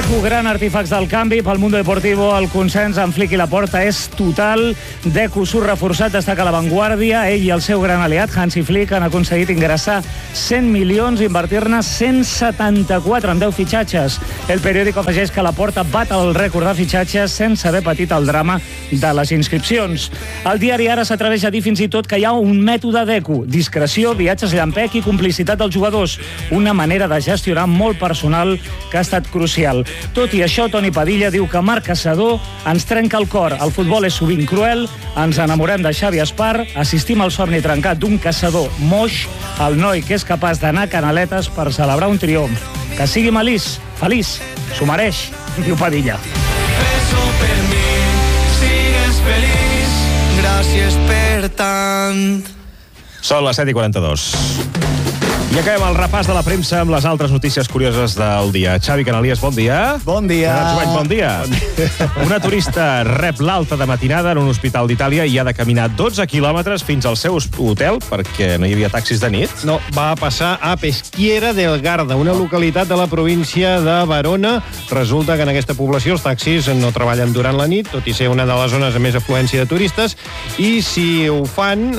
Deco, gran artífex del canvi pel Mundo Deportivo. El consens amb Flick i Laporta és total. Deco surt reforçat, destaca a l'avantguàrdia. Ell i el seu gran aliat, Hansi Flick, han aconseguit ingressar 100 milions i invertir-ne 174 en 10 fitxatges. El periòdico afegeix que Laporta bat el rècord de fitxatges sense haver patit el drama de les inscripcions. El diari Ara s'atreveix a dir fins i tot que hi ha un mètode Deco: discreció, viatges llampec i complicitat dels jugadors. Una manera de gestionar molt personal que ha estat crucial. Tot i això, Toni Padilla diu que Marc Caçador ens trenca el cor. El futbol és sovint cruel, ens enamorem de Xavi Espar, assistim al somni trencat d'un caçador moix, el noi que és capaç d'anar a canaletes per celebrar un triomf. Que sigui feliç, s'ho mereix, diu Padilla. Beso per mi, sigues feliç, gràcies per tant. Són les 7:42. I acabem el repàs de la premsa amb les altres notícies curioses del dia. Xavi Canalies, bon dia. Bon dia. Joan, bon dia. Una turista rep l'alta de matinada en un hospital d'Itàlia i ha de caminar 12 quilòmetres fins al seu hotel perquè no hi havia taxis de nit. No, va passar a Peschiera del Garda, una localitat de la província de Verona. Resulta que en aquesta població els taxis no treballen durant la nit, tot i ser una de les zones amb més afluència de turistes, i si ho fan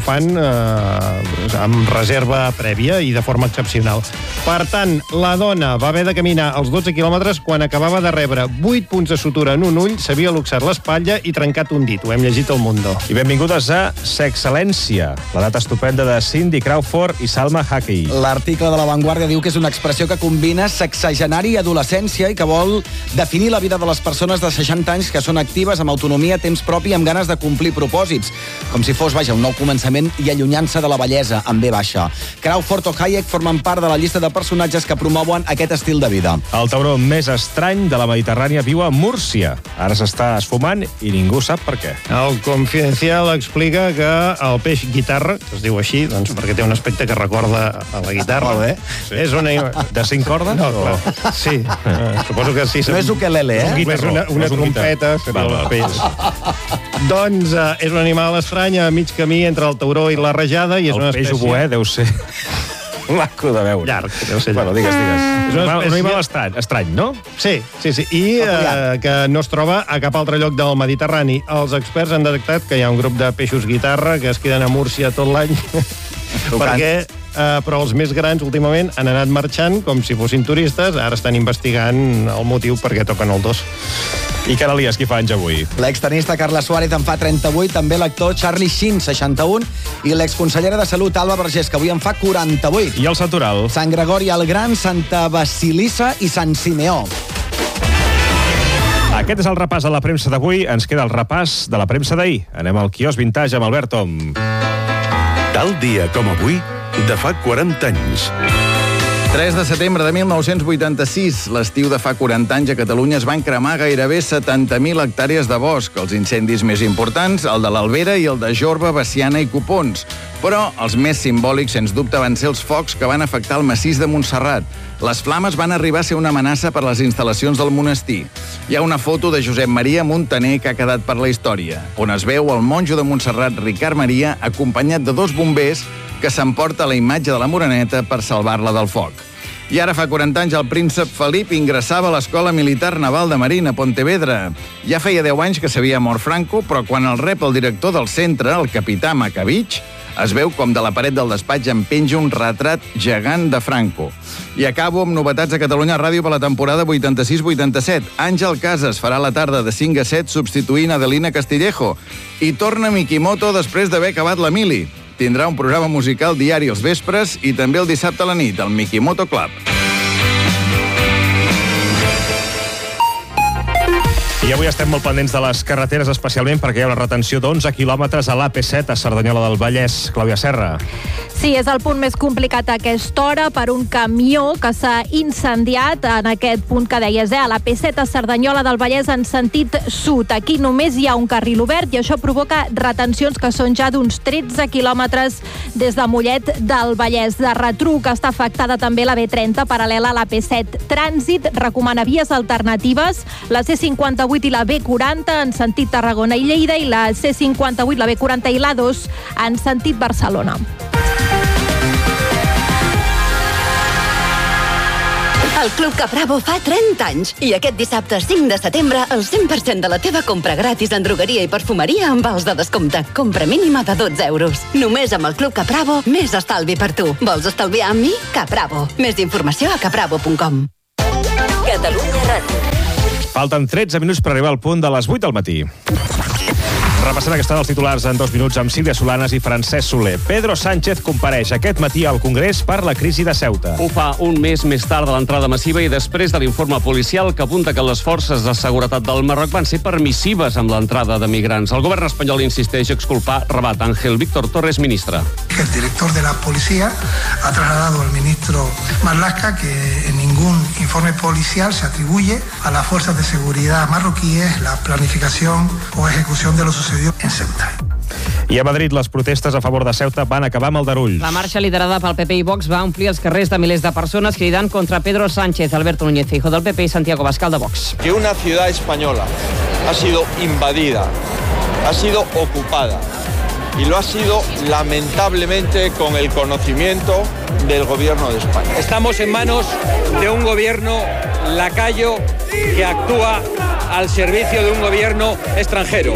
amb reserva prèvia i de forma excepcional. Per tant, la dona va haver de caminar els 12 quilòmetres quan acabava de rebre 8 punts de sutura en un ull, s'havia luxat l'espatlla i trencat un dit. Ho hem llegit al Mundo. I benvingudes a Sexcel·lència, la data estupenda de Cindy Crawford i Salma Hayek. L'article de La Vanguardia diu que és una expressió que combina sexagenari i adolescència i que vol definir la vida de les persones de 60 anys que són actives, amb autonomia, temps propi i amb ganes de complir propòsits. Com si fos, un nou començament i allunyant-se de la bellesa, amb B baixa. Crawford o Hayek formen part de la llista de personatges que promouen aquest estil de vida. El tauró més estrany de la Mediterrània viu a Múrcia. Ara s'està esfumant i ningú sap per què. El Confidencial explica que el peix guitarra, que es diu així, doncs perquè té un aspecte que recorda a la guitarra. Molt bé. Sí. És una... De 5 cordes? No, clar. Sí. Suposo que sí. No és ukelele, És una trompeta, seria el peix. Doncs és un animal estrany a mig camí entre el tauró i la rajada i és una espècie... El peix oboè deu ser maco de veure. Llarg, deu ser llarg. Bueno, digues. És Un animal estrany, no? Sí. I que no es troba a cap altre lloc del Mediterrani. Els experts han detectat que hi ha un grup de peixos guitarra que es queden a Múrcia tot l'any perquè... però els més grans últimament han anat marxant com si fossin turistes. Ara estan investigant el motiu per què toquen el dos. I Canalies, qui fa anys avui? L'extenista Carla Suárez en fa 38, també l'actor Charlie Sheen, 61, i l'exconsellera de Salut Alba Vergés, que avui en fa 48. I el santoral? Sant Gregori el Gran, Santa Basilissa i Sant Simeó. Aquest és el repàs de la premsa d'avui. Ens queda el repàs de la premsa d'ahir. Anem al quiosc Vintage amb Albert Tom. Tal dia com avui, de fa 40 anys. 3 de setembre de 1986, l'estiu de fa 40 anys a Catalunya es van cremar gairebé 70.000 hectàrees de bosc. Els incendis més importants, el de l'Albera i el de Jorba, Veciana i Copons. Però els més simbòlics, sens dubte, van ser els focs que van afectar el massís de Montserrat. Les flames van arribar a ser una amenaça per les instal·lacions del monestir. Hi ha una foto de Josep Maria Montaner que ha quedat per la història, on es veu el monjo de Montserrat, Ricard Maria, acompanyat de 2 bombers que s'emporta la imatge de la Moreneta per salvar-la del foc. I ara fa 40 anys el príncep Felip ingressava a l'Escola Militar Naval de Marina, a Pontevedra. Ja feia 10 anys que s'havia mort Franco, però quan el rep el director del centre, el capità Macavich, es veu com de la paret del despatx en penja un retrat gegant de Franco. I acabo amb novetats a Catalunya Ràdio per la temporada 86-87. Àngel Casas farà la tarda de 5 a 7 substituint Adelina Castillejo. I torna Mikimoto després d'haver acabat la mili. Tindrà un programa musical diari els vespres i també el dissabte a la nit, el Mikimoto Club. I avui estem molt pendents de les carreteres, especialment perquè hi ha una retenció d'11 quilòmetres a l'AP7 a Cerdanyola del Vallès. Clàudia Serra. Sí, és el punt més complicat a aquesta hora per un camió que s'ha incendiat en aquest punt que deies, a l'AP7 a Cerdanyola del Vallès en sentit sud. Aquí només hi ha un carril obert i això provoca retencions que són ja d'uns 13 quilòmetres des de Mollet del Vallès. De retruc està afectada també la B30 paral·lela a l'AP7. Trànsit recomana vies alternatives, la C58 i la B40 en sentit Tarragona i Lleida i la C58, la B40 i l'A2 en sentit Barcelona. El Club Capravo fa 30 anys i aquest dissabte 5 de setembre el 100% de la teva compra gratis en drogueria i perfumeria amb vals de descompte. Compra mínima de 12 euros. Només amb el Club Capravo, més estalvi per tu. Vols estalviar amb mi? Capravo. Més informació a capravo.com. Catalunya Ràdio. Falten 13 minuts per arribar al punt de les 8 del matí. Repassant aquesta dels titulars en 2 minuts amb Sílvia Solanas i Francesc Soler. Pedro Sánchez compareix aquest matí al Congrés per la crisi de Ceuta. Ho fa un mes més tard de l'entrada massiva i després de l'informe policial que apunta que les forces de seguretat del Marroc van ser permissives amb l'entrada de migrants. El govern espanyol insisteix a exculpar Rabat. Ángel Víctor Torres, ministre. El director de la policía ha trasladado al ministro Marlaska que en ningún informe policial se atribuye a las fuerzas de seguridad marroquíes la planificación o ejecución de lo sucedido en Ceuta. I a Madrid, les protestes a favor de Ceuta van acabar amb Aldarulls. La marxa liderada pel PP i Vox va omplir els carrers de milers de persones cridant contra Pedro Sánchez, Alberto Núñez Feijóo del PP y Santiago Abascal de Vox. Que una ciudad española ha sido invadida, ha sido ocupada y lo ha sido lamentablemente con el conocimiento del gobierno de España. Estamos en manos de un gobierno lacayo que actúa al servicio de un gobierno extranjero.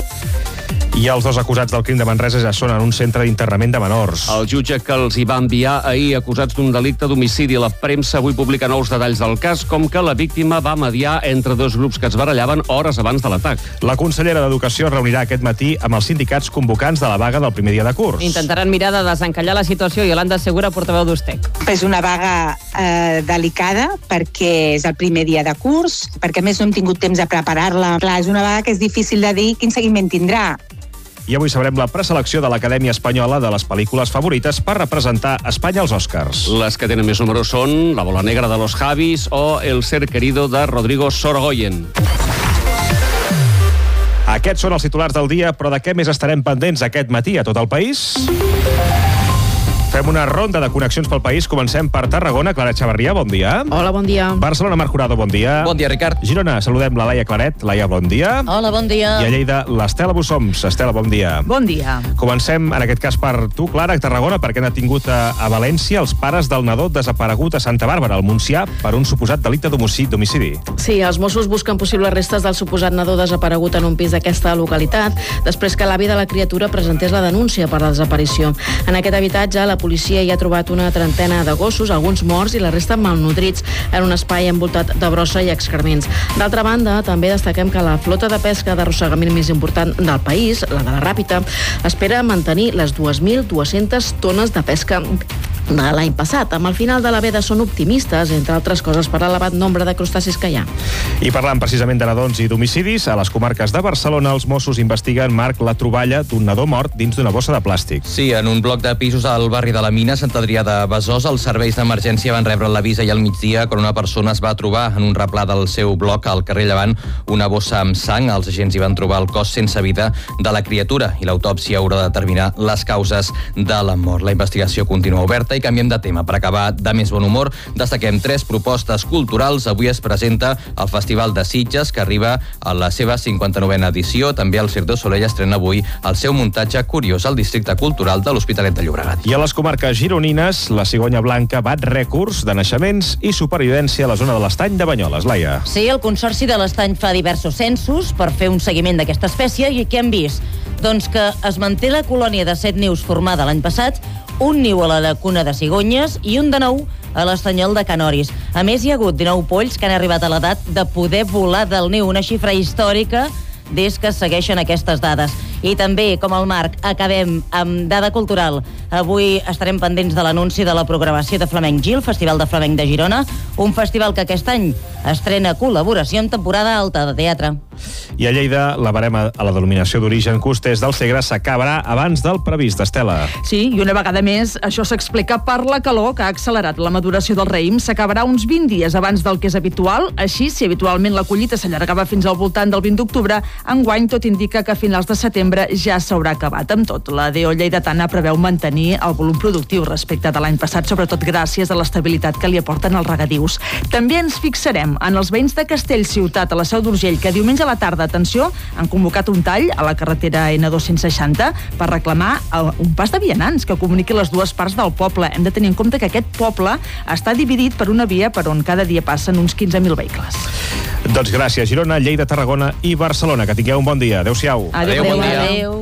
I els dos acusats del crim de Manresa ja són en un centre d'internament de menors. El jutge que els hi va enviar ahir acusats d'un delicte d'homicidi. La premsa avui publica nous detalls del cas, com que la víctima va mediar entre dos grups que es barallaven hores abans de l'atac. La consellera d'Educació reunirà aquest matí amb els sindicats convocants de la vaga del primer dia de curs. Intentaran mirar de desencallar la situació. Iolanda Segura, portaveu d'Ustec. És una vaga delicada perquè és el primer dia de curs, perquè a més no hem tingut temps de preparar-la. Clar, és una vaga que és difícil de dir quin seguiment tindrà. I avui sabrem la preselecció de l'Acadèmia Espanyola de les pel·lícules favorites per representar Espanya als Oscars. Les que tenen més números són La bola negra de los Javis o El ser querido de Rodrigo Sorogoyen. Aquests són els titulars del dia, però de què més estarem pendents aquest matí a tot el país? Fem una ronda de connexions pel país. Comencem per Tarragona. Clara Chavarria, bon dia. Hola, bon dia. Barcelona, Marc Jurado, bon dia. Bon dia, Ricard. Girona, saludem la Laia Claret. Laia, bon dia. Hola, bon dia. I a Lleida, l'Estela Bussoms. Estela, bon dia. Bon dia. Comencem, en aquest cas, per tu, Clara, a Tarragona, perquè han detingut a València els pares del nadó desaparegut a Santa Bàrbara, al Montsià, per un suposat delicte d'homicidi. Sí, els Mossos busquen possibles restes del suposat nadó desaparegut en un pis d'aquesta localitat, després que l'avi de la criatura presentés la denúncia per la desaparició. En aquest habitatge, la policia hi ha trobat una trentena de gossos, alguns morts i la resta malnutrits, en un espai envoltat de brossa i excrements. D'altra banda, també destaquem que la flota de pesca d'arrossegament més important del país, la de la Ràpita, espera mantenir les 2.200 tones de pesca de l'any passat. Amb el final de la veda són optimistes, entre altres coses per l'elevat nombre de crustacis que hi ha. I parlant precisament de nadons i d'homicidis, a les comarques de Barcelona els Mossos investiguen, Marc, la troballa d'un nadó mort dins d'una bossa de plàstic. Sí, en un bloc de pisos al barri de la Mina, Sant Adrià de Besòs, els serveis d'emergència van rebre l'avís ahir al migdia quan una persona es va trobar en un replà del seu bloc al carrer Llevant una bossa amb sang. Els agents hi van trobar el cos sense vida de la criatura i l'autòpsia haurà de determinar les causes de la mort. La investigació continua oberta i canviem de tema. Per acabar de més bon humor, destaquem 3 propostes culturals. Avui es presenta el Festival de Sitges, que arriba a la seva 59a edició. També el Cirque du Soleil estrena avui el seu muntatge curiós al districte cultural de l'Hospitalet de Llobregat. I a les comarques gironines, la cigonya blanca bat rècords de naixements i supervivència a la zona de l'Estany de Banyoles. Laia. Sí, el Consorci de l'Estany fa diversos censos per fer un seguiment d'aquesta espècie i què hem vist? Doncs que es manté la colònia de 7 nius formada l'any passat, un niu a la llacuna de cigonyes i un de nou a l'estanyol de Canoris. A més, hi ha hagut 19 polls que han arribat a l'edat de poder volar del niu, una xifra històrica des que segueixen aquestes dades. I també, com el Marc, acabem amb dada cultural. Avui estarem pendents de l'anunci de la programació de Flamenc Gil, Festival de Flamenc de Girona, un festival que aquest any estrena col·laboració en temporada alta de teatre. I a Lleida, la barema a la denominació d'origen Costers del Segre s'acabarà abans del previst, Estela. Sí, i una vegada més, això s'explica per la calor que ha accelerat la maduració del raïm. S'acabarà uns 20 dies abans del que és habitual. Així, si habitualment la collita s'allargava fins al voltant del 20 d'octubre, enguany tot indica que a finals de setembre ja s'haurà acabat. Amb tot, la DO lleidatana preveu mantenir el volum productiu respecte de l'any passat, sobretot gràcies a l'estabilitat que li aporten els regadius. També ens fixarem en els veïns de Castellciutat, a la Seu d'Urgell, que diumenge a la tarda, atenció, han convocat un tall a la carretera N260 per reclamar un pas de vianants que comuniqui les dues parts del poble. Hem de tenir en compte que aquest poble està dividit per una via per on cada dia passen uns 15.000 vehicles. Doncs gràcies, Girona, Lleida, Tarragona i Barcelona. Que tingueu un bon dia. Adéu-siau. Adéu, bon dia. Adéu.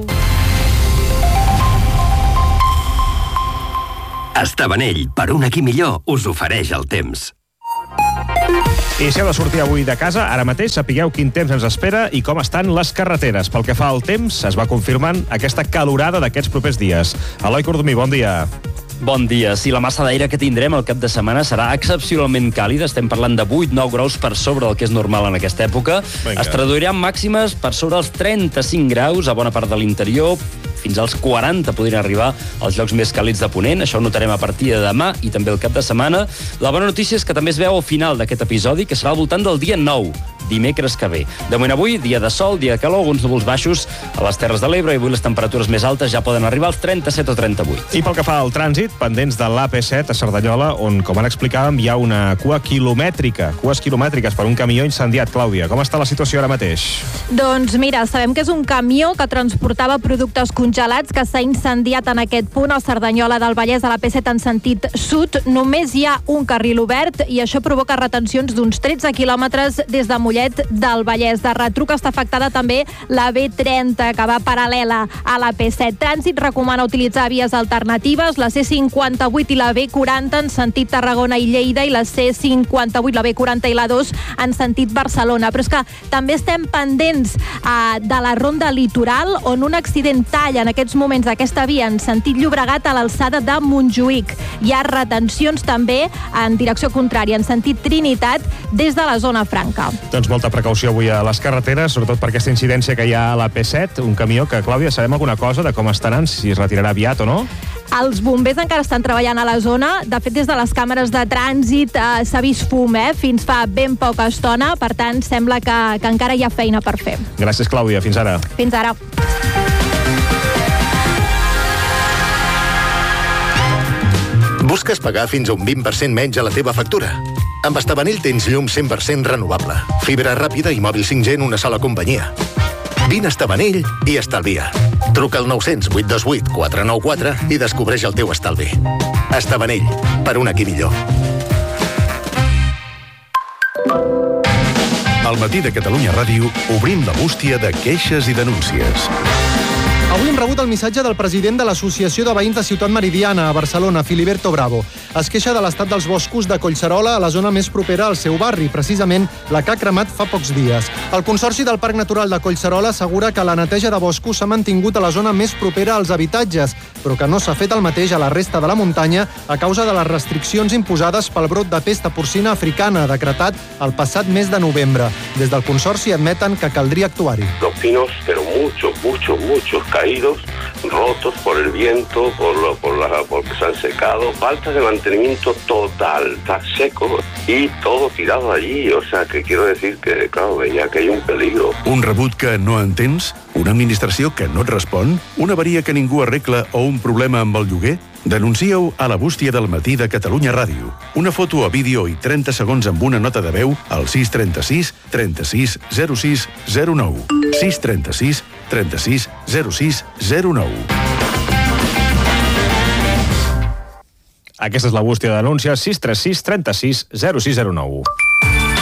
Estabanell, per un aquí millor, us ofereix el temps. I si heu de sortir avui de casa, ara mateix sapigueu quin temps ens espera i com estan les carreteres. Pel que fa al temps, es va confirmant aquesta calorada d'aquests propers dies. Eloi Cordomí, bon dia. Bon dia. Sí, la massa d'aire que tindrem el cap de setmana serà excepcionalment càlida. Estem parlant de 8-9 graus per sobre del que és normal en aquesta època. Vinga. Es traduiran màximes per sobre els 35 graus a bona part de l'interior. Fins als 40 podrien arribar als llocs més càlids de Ponent. Això ho notarem a partir de demà i també el cap de setmana. La bona notícia és que també es veu al final d'aquest episodi, que serà al voltant del dia 9, dimecres que ve. De moment avui, dia de sol, dia de calor, alguns núvols baixos a les Terres de l'Ebre, i avui les temperatures més altes ja poden arribar als 37 o 38. I pel que fa al trànsit, pendents de l'AP7 a Cerdanyola, on, com ara explicàvem, hi ha una cua quilomètrica, cues quilomètriques per un camió incendiat. Clàudia, com està la situació ara mateix? Doncs mira, sabem que és un camió que transportava productes congelats que s'ha incendiat en aquest punt a Cerdanyola del Vallès, a la P7 en sentit sud. Només hi ha un carril obert i això provoca retencions d'uns 13 quilòmetres des de Mollet del Vallès. De retruc està afectada també la B30, que va paral·lela a la P7. Trànsit recomana utilitzar vies alternatives, la C58 i la B40 en sentit Tarragona i Lleida, i la C58, la B40 i la 2 en sentit Barcelona. Però és que també estem pendents de la ronda litoral, on un accident talla en aquests moments aquesta via en sentit Llobregat a l'alçada de Montjuïc. Hi ha retencions també en direcció contrària, en sentit Trinitat, des de la zona franca. Doncs molta precaució avui a les carreteres, sobretot per aquesta incidència que hi ha a la P7, un camió que, Clàudia, sabem alguna cosa de com estaran, si es retirarà aviat o no? Els bombers encara estan treballant a la zona. De fet, des de les càmeres de trànsit s'ha vist fum, fins fa ben poca estona. Per tant, sembla que encara hi ha feina per fer. Gràcies, Clàudia. Fins ara. Fins ara. Busques pagar fins a un 20% menys a la teva factura? Amb Estabanell tens llum 100% renovable, fibra ràpida i mòbil 5G en una sola companyia. Vine a Estabanell i estalvia. Truca al 900 828 494 i descobreix el teu estalvi. Estabanell, per un aquí millor. Al matí de Catalunya Ràdio obrim la bústia de queixes i denúncies. Avui hem rebut el missatge del president de l'Associació de Veïns de Ciutat Meridiana, a Barcelona, Filiberto Bravo. Es queixa de l'estat dels boscos de Collserola, a la zona més propera al seu barri, precisament la que ha cremat fa pocs dies. El Consorci del Parc Natural de Collserola assegura que la neteja de boscos s'ha mantingut a la zona més propera als habitatges, però que no s'ha fet el mateix a la resta de la muntanya a causa de les restriccions imposades pel brot de pesta porcina africana, decretat el passat mes de novembre. Des del Consorci admeten que caldria actuar-hi. Los pinos, pero muchos caídos, rotos por el viento, porque se han secado, falta de mantenimiento total, está seco y todo tirado allí, o sea, que quiero decir que, claro, veia que hay un peligro. Un rebut que no entens? Una administració que no et respon? Una avaria que ningú arregla o un problema amb el lloguer? Denuncia-ho a la bústia del matí de Catalunya Ràdio. Una foto a vídeo i 30 segons amb una nota de veu al 636 36 06 09. 636 36 06 09. Aquesta és la bústia de denúncies 636 36 06 09.